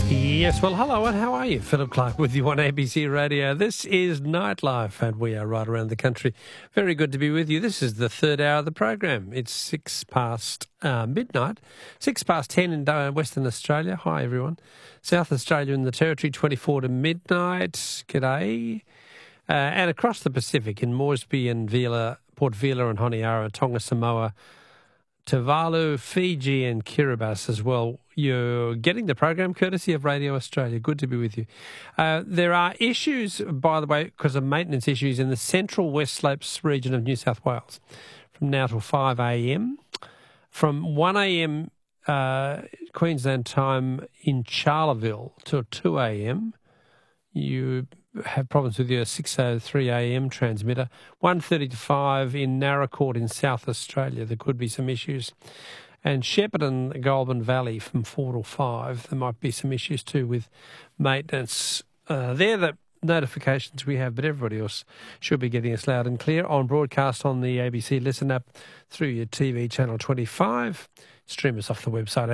Yes, well, hello and how are you? Philip Clark with you on ABC Radio. This is Nightlife and we are right around the country. Very good to be with you. This is the third hour of the program. It's 6 past midnight, 6 past 10 in Western Australia. Hi, everyone. South Australia and the Territory, 24 to midnight. G'day. And across the Pacific in Moresby and Port Vila and Honiara, Tonga, Samoa, Tuvalu, Fiji and Kiribati as well. You're getting the program courtesy of Radio Australia. Good to be with you. There are issues, by the way, because of maintenance issues in the central West Slopes region of New South Wales from now till 5 a.m. From 1 a.m. Queensland time in Charleville till 2 a.m. You have problems with your 6:03 a.m. transmitter. 1:30 to 5 in Narracourt in South Australia. There could be some issues. And Shepparton, Goulburn Valley from 4 till 5. There might be some issues too with maintenance. They're the notifications we have, but everybody else should be getting us loud and clear on broadcast on the ABC Listen app through your TV channel 25. Stream us off the website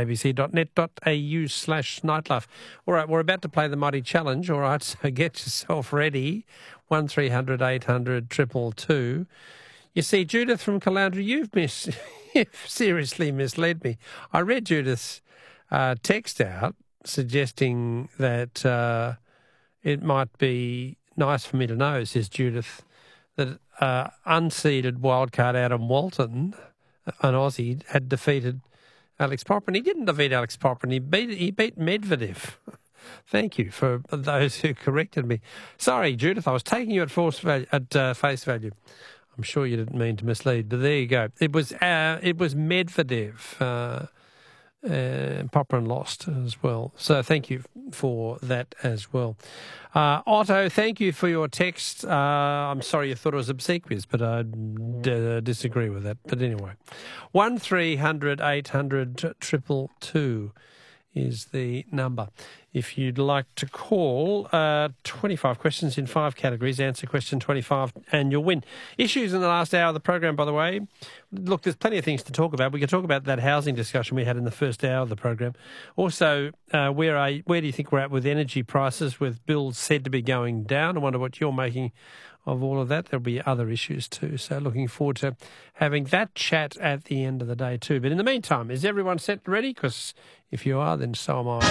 abc.net.au/nightlife. All right, we're about to play the Mighty Challenge. All right, so get yourself ready. 1300 800 222. You see, Judith from Caloundra, you've seriously misled me. I read Judith's text out suggesting that it might be nice for me to know, says Judith, that unseeded wildcard Adam Walton, an Aussie, had defeated Alex Popper. He didn't defeat Alex Popper. He beat Medvedev. Thank you for those who corrected me. Sorry, Judith, I was taking you at face value. I'm sure you didn't mean to mislead, but there you go. It was Medvedev. Popper lost as well. So thank you for that as well. Otto, thank you for your text. I'm sorry you thought it was obsequious, but I disagree with that. But anyway, 1300 800 222 is the number. If you'd like to call, 25 questions in 5 categories, answer question 25 and you'll win. Issues in the last hour of the program, by the way. Look, there's plenty of things to talk about. We could talk about that housing discussion we had in the first hour of the program. Also, where do you think we're at with energy prices, with bills said to be going down? I wonder what you're making of all of that. There'll be other issues too. So looking forward to having that chat at the end of the day too. But in the meantime, is everyone set and ready? Because if you are, then so am I.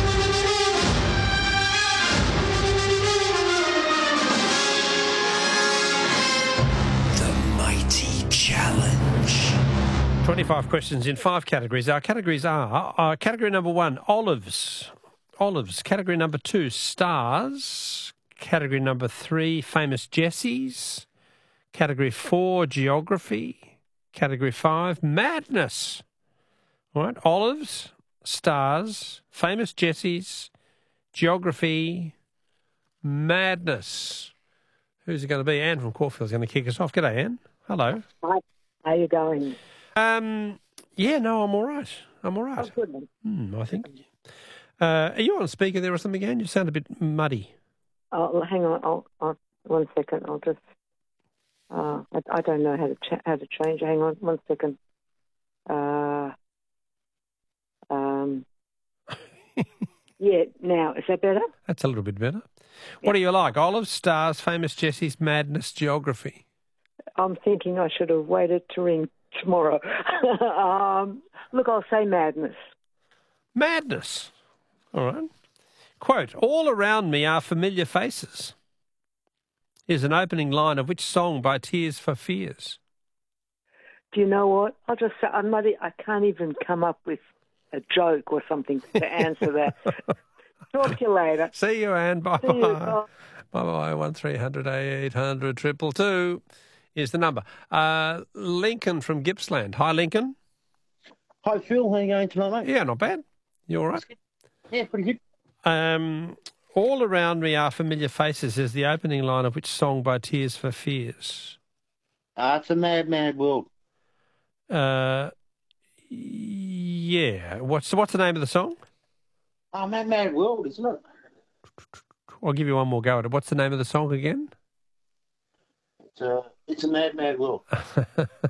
The Mighty Challenge. 25 questions in 5 categories. Our categories are category number 1, olives. Category number 2, stars. Category number 3, famous Jessies. Category 4, geography. Category 5, madness. All right, olives, stars, famous Jessies, geography, madness. Who's it going to be? Anne from Caulfield's going to kick us off. G'day, Anne. Hello. Hi. How are you going? Yeah, no, I'm all right. Oh, good. I think. Are you on speaker there or something, Anne? You sound a bit muddy. Oh, hang on. I'll 1 second. I'll just. I don't know how to change. Hang on 1 second. Yeah. Now is that better? That's a little bit better. What do you like? Olives, stars, famous Jessies, madness, geography. I'm thinking I should have waited to ring tomorrow. Look, I'll say madness. Madness. All right. Quote, all around me are familiar faces. Is an opening line of which song by Tears for Fears? Do you know what? I'll just say, I can't even come up with a joke or something to answer that. Talk to you later. See you, Anne. Bye-bye. See you. Bye. Bye-bye. 1300 800 222 is the number. Lincoln from Gippsland. Hi, Lincoln. Hi, Phil. How are you going tonight, mate? Yeah, not bad. You all right? Yeah, pretty good. All around me are familiar faces is the opening line of which song by Tears for Fears? It's a mad, mad world. Yeah. What's the name of the song? Mad, mad world, isn't it? I'll give you one more go at it. What's the name of the song again? It's a mad, mad world.